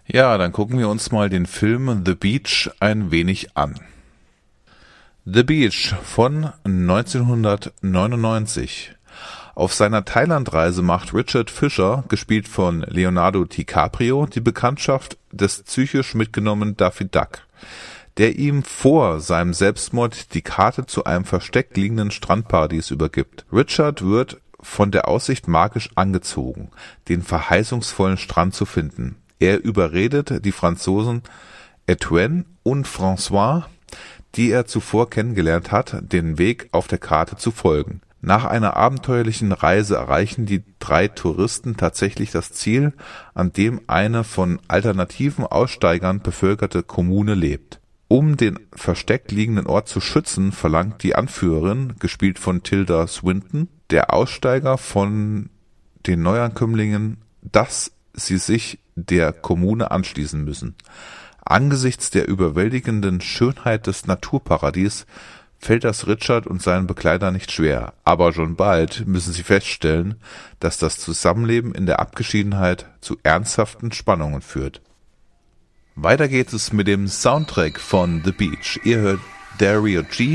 Ja, dann gucken wir uns mal den Film The Beach ein wenig an. The Beach von 1999. Auf seiner Thailandreise macht Richard Fisher, gespielt von Leonardo DiCaprio, die Bekanntschaft des psychisch mitgenommenen Daffy Duck, der ihm vor seinem Selbstmord die Karte zu einem versteckt liegenden Strandparadies übergibt. Richard wird von der Aussicht magisch angezogen, den verheißungsvollen Strand zu finden. Er überredet die Franzosen Etienne und François, die er zuvor kennengelernt hat, den Weg auf der Karte zu folgen. Nach einer abenteuerlichen Reise erreichen die drei Touristen tatsächlich das Ziel, an dem eine von alternativen Aussteigern bevölkerte Kommune lebt. Um den versteckt liegenden Ort zu schützen, verlangt die Anführerin, gespielt von Tilda Swinton, der Aussteiger von den Neuankömmlingen, dass sie sich der Kommune anschließen müssen. Angesichts der überwältigenden Schönheit des Naturparadies fällt das Richard und seinen Begleiter nicht schwer, aber schon bald müssen sie feststellen, dass das Zusammenleben in der Abgeschiedenheit zu ernsthaften Spannungen führt. Weiter geht es mit dem Soundtrack von The Beach. Ihr hört Dario G.